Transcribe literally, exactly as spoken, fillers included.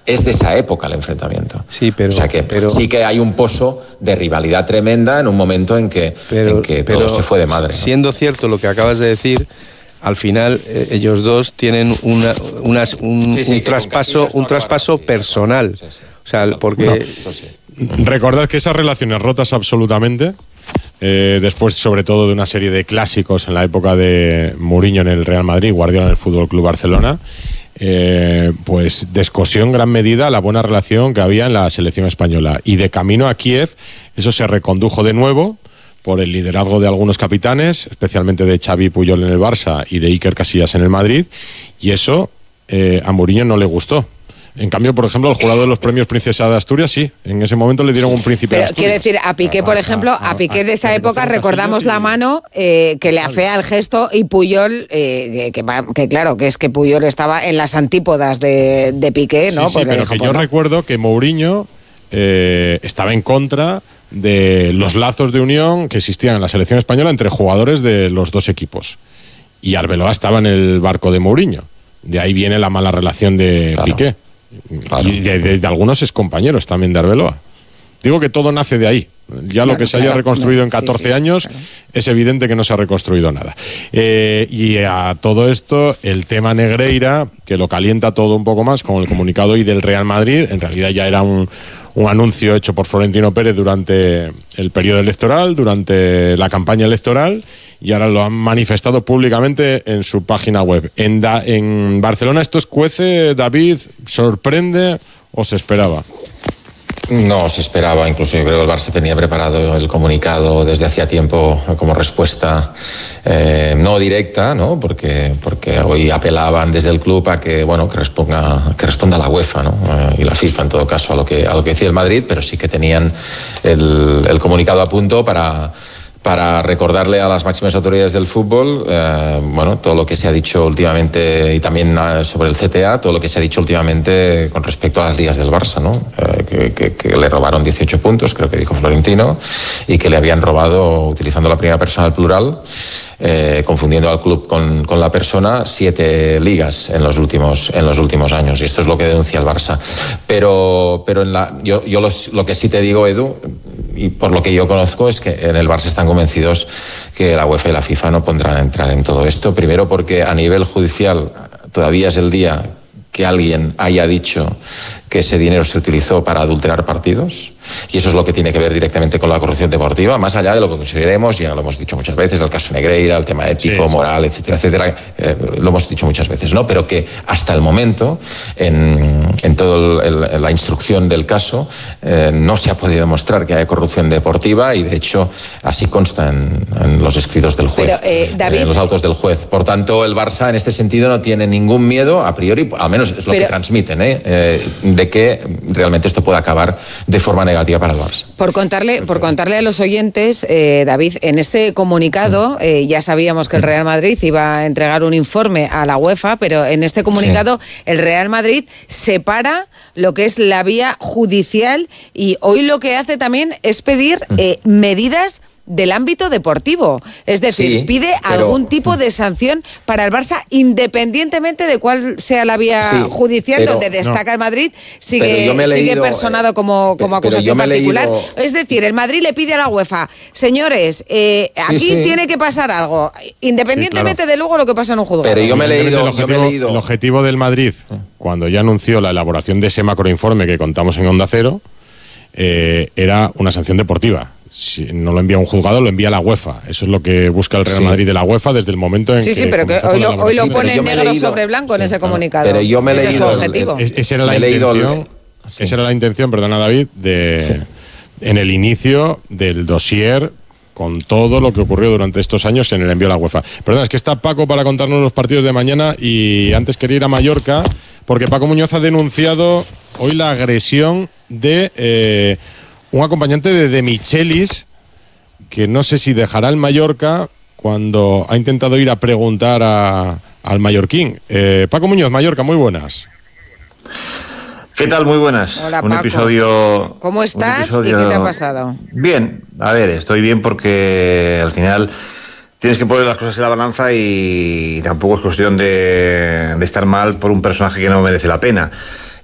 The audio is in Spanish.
es de esa época el enfrentamiento. Sí, pero, o sea que pero, sí que hay un pozo de rivalidad tremenda en un momento en que, pero, en que todo pero, se fue de madre, ¿no? Siendo cierto lo que acabas de decir, al final eh, ellos dos tienen una, una, un, sí, sí, un traspaso, un traspaso personal. Sí, sí. O sea, porque... No, eso sí. Recordad que esas relaciones rotas absolutamente, eh, después sobre todo de una serie de clásicos en la época de Mourinho en el Real Madrid, Guardiola en el Fútbol Club Barcelona, eh, pues descosió en gran medida la buena relación que había en la selección española. Y de camino a Kiev, eso se recondujo de nuevo por el liderazgo de algunos capitanes, especialmente de Xavi Puyol en el Barça y de Iker Casillas en el Madrid, y eso eh, a Mourinho no le gustó. En cambio, por ejemplo, el jurado de los premios Princesa de Asturias, sí, en ese momento le dieron un príncipe de Asturias. Pero quiere decir, a Piqué, por ejemplo, a Piqué de esa época recordamos la mano eh, que le afea el gesto, y Puyol, eh, que, que, que claro, que es que Puyol estaba en las antípodas de, de Piqué, ¿no? Sí, pues sí, pero dijo, que pues yo no. recuerdo que Mourinho eh, estaba en contra de los lazos de unión que existían en la selección española entre jugadores de los dos equipos. Y Arbeloa estaba en el barco de Mourinho. De ahí viene la mala relación de claro. Piqué. Claro. Y de, de, de algunos excompañeros también de Arbeloa. Digo que todo nace de ahí. Ya claro, lo que se claro, haya reconstruido en catorce sí, sí, años, claro. Es evidente que no se ha reconstruido nada. Eh, y a todo esto, el tema Negreira, que lo calienta todo un poco más con el comunicado hoy del Real Madrid, en realidad ya era un, un anuncio hecho por Florentino Pérez durante el periodo electoral, durante la campaña electoral, y ahora lo han manifestado públicamente en su página web. En, da, en Barcelona esto es cuece, David, ¿sorprende o se esperaba? No se esperaba, incluso yo creo que el Barça tenía preparado el comunicado desde hacía tiempo como respuesta eh, no directa, ¿no? Porque, porque hoy apelaban desde el club a que, bueno, que responda, que responda la UEFA, ¿no? Eh, y la FIFA en todo caso a lo que, a lo que decía el Madrid, pero sí que tenían el, el comunicado a punto para... para recordarle a las máximas autoridades del fútbol, eh, bueno, todo lo que se ha dicho últimamente, y también sobre el C T A, todo lo que se ha dicho últimamente con respecto a las ligas del Barça, ¿no? Eh, que, que, que le robaron dieciocho puntos, creo que dijo Florentino, y que le habían robado, utilizando la primera persona al plural, eh, confundiendo al club con, con la persona, siete ligas en los últimos, en los últimos años, y esto es lo que denuncia el Barça. Pero, pero en la, yo, yo los, lo que sí te digo, Edu, y por lo que yo conozco, es que en el Barça están convencidos que la UEFA y la FIFA no pondrán a entrar en todo esto. Primero porque a nivel judicial todavía es el día que alguien haya dicho que ese dinero se utilizó para adulterar partidos, y eso es lo que tiene que ver directamente con la corrupción deportiva, más allá de lo que consideremos, ya lo hemos dicho muchas veces, el caso Negreira, el tema ético, sí, moral, etcétera, etcétera, eh, lo hemos dicho muchas veces, ¿no? Pero que hasta el momento, en, en toda la instrucción del caso, eh, no se ha podido demostrar que haya corrupción deportiva, y de hecho así consta en, en los escritos del juez, Pero, eh, David, en los autos del juez. Por tanto, el Barça en este sentido no tiene ningún miedo, a priori, al menos es lo Pero, que transmiten, ¿eh? Eh, de que realmente esto pueda acabar de forma negativa para el Barça. Por contarle, por contarle a los oyentes, eh, David, en este comunicado eh, ya sabíamos que el Real Madrid iba a entregar un informe a la UEFA, pero en este comunicado sí. el Real Madrid separa lo que es la vía judicial, y hoy lo que hace también es pedir eh, medidas del ámbito deportivo, es decir, sí, pide pero... algún tipo de sanción para el Barça, independientemente de cuál sea la vía sí, judicial, pero, donde destaca no. el Madrid, sigue, leído, sigue personado como, como acusación particular. Leído... Es decir, el Madrid le pide a la UEFA, señores, eh, aquí sí, sí. tiene que pasar algo, independientemente sí, claro. de luego lo que pasa en un juzgado. Pero yo me he leído, el objetivo, yo me he leído... el objetivo del Madrid, cuando ya anunció la elaboración de ese macroinforme que contamos en Onda Cero, eh, era una sanción deportiva. Si no lo envía un juzgado, lo envía la UEFA. Eso es lo que busca el Real sí. Madrid de la UEFA desde el momento en sí, que... Sí, sí, pero que hoy lo, hoy lo pone negro leído, sobre blanco en ese comunicado. Pero yo me he ese leído... es su objetivo. El, el, esa era la intención, el, sí. esa era la intención, perdona David, de sí. en el inicio del dossier, con todo lo que ocurrió durante estos años en el envío a la UEFA. Perdona, es que está Paco para contarnos los partidos de mañana, y antes quería ir a Mallorca, porque Paco Muñoz ha denunciado hoy la agresión de eh, un acompañante de De Michelis, que no sé si dejará el Mallorca cuando ha intentado ir a preguntar a, al mallorquín. Eh, Paco Muñoz, Mallorca, muy buenas. ¿Qué tal? Muy buenas. Hola, un Paco. Episodio. ¿Cómo estás episodio... y qué te ha pasado? Bien, a ver, estoy bien porque al final tienes que poner las cosas en la balanza, y tampoco es cuestión de, de estar mal por un personaje que no merece la pena.